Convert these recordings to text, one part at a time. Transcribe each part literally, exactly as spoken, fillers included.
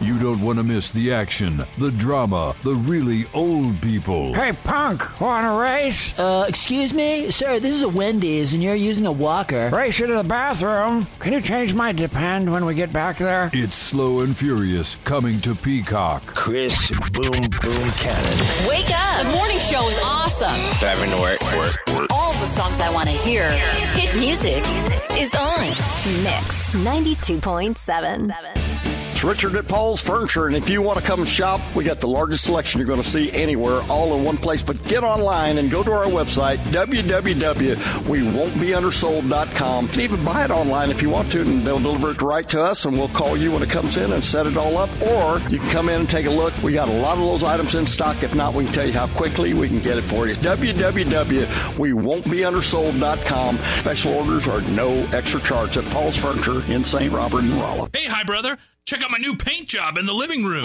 You don't want to miss the action, the drama, the really old people. Hey, punk, want a race? Uh, excuse me? Sir, this is a Wendy's and you're using a walker. Race you to the bathroom. Can you change my Depend when we get back there? It's Slow and Furious, coming to Peacock. Chris Boom Boom Cannon. Wake up! The morning show is awesome. Driving to work, work, work. All the songs I want to hear. Hit music is on. Mix ninety-two point seven. It's Richard at Paul's Furniture, and if you want to come shop, we got the largest selection you're going to see anywhere, all in one place. But get online and go to our website, w w w dot we won't be undersold dot com. You can even buy it online if you want to, and they'll deliver it right to us, and we'll call you when it comes in and set it all up. Or you can come in and take a look. We got a lot of those items in stock. If not, we can tell you how quickly we can get it for you. It's w w w dot we won't be undersold dot com. Special orders are no extra charge at Paul's Furniture in Saint Robert and Rolla. Hey, hi, brother. Check out my new paint job in the living room.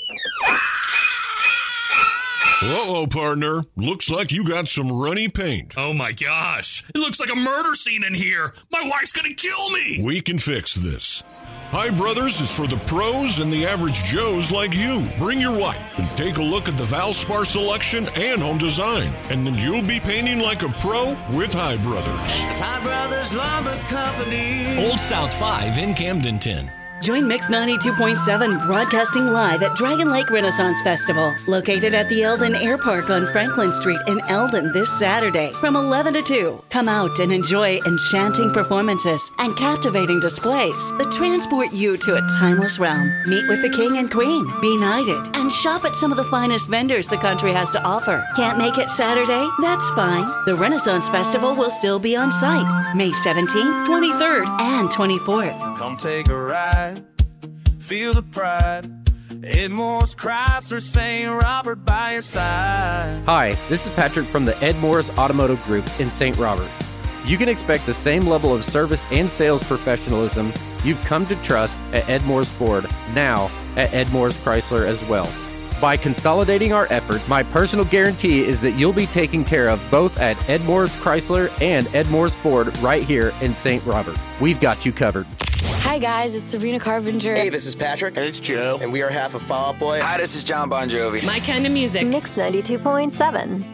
Uh-oh, partner. Looks like you got some runny paint. Oh, my gosh. It looks like a murder scene in here. My wife's gonna kill me. We can fix this. Hi Brothers is for the pros and the average Joes like you. Bring your wife and take a look at the Valspar selection and home design. And then you'll be painting like a pro with Hi Brothers. It's Hi Brothers Lumber Company. Old South five in Camdenton. Join Mix ninety-two point seven broadcasting live at Dragon Lake Renaissance Festival, located at the Eldon Air Park on Franklin Street in Eldon this Saturday from eleven to two. Come out and enjoy enchanting performances and captivating displays that transport you to a timeless realm. Meet with the king and queen, be knighted, and shop at some of the finest vendors the country has to offer. Can't make it Saturday? That's fine. The Renaissance Festival will still be on site May seventeenth, twenty-third, and twenty-fourth. Come take a ride, feel the pride. Edmore's Chrysler, Saint Robert by your side. Hi, this is Patrick from the Ed Morris Automotive Group in Saint Robert. You can expect the same level of service and sales professionalism you've come to trust at Ed Morris Ford, now at Ed Morris Chrysler as well. By consolidating our efforts, my personal guarantee is that you'll be taken care of both at Ed Morris Chrysler and Ed Morris Ford right here in Saint Robert. We've got you covered. Hi guys, it's Sabrina Carpenter. Hey, this is Patrick. And it's Joe. And we are half of Fall Out Boy. Hi, this is John Bon Jovi. My kind of music. Mix ninety-two point seven.